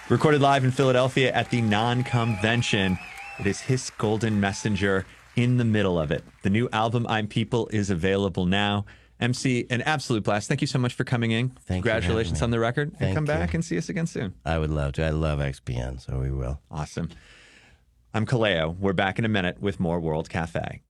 Recorded live in Philadelphia at the Non-Convention. It is His Golden Messenger in the middle of it. The new album, I'm People, is available now. MC, an absolute blast. Thank you so much for coming in. Congratulations on the record. And come back and see us again soon. I would love to. I love XPN, so we will. Awesome. I'm Kaleo. We're back in a minute with more World Cafe.